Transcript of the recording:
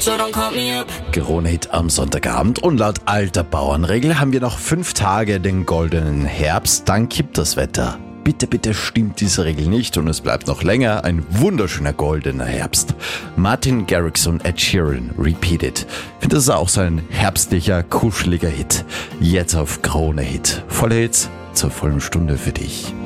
so don't call me up. Krone-Hit am Sonntagabend und laut alter Bauernregel haben wir noch 5 Tage den goldenen Herbst, dann kippt das Wetter. Bitte, bitte stimmt diese Regel nicht und es bleibt noch länger ein wunderschöner goldener Herbst. Martin Garrix und Ed Sheeran, Repeat It. Ich finde, das ist auch so ein herbstlicher, kuscheliger Hit. Jetzt auf Krone-Hit. Volle Hits zur vollen Stunde für dich.